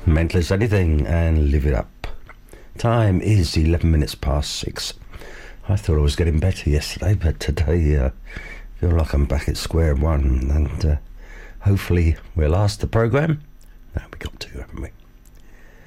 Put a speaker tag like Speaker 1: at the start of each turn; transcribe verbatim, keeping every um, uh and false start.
Speaker 1: Mental as anything and live it up. Time is eleven minutes past six. I thought I was getting better yesterday, but today I uh, feel like I'm back at square one, and uh, hopefully we'll last the programme. No, we got to, haven't we?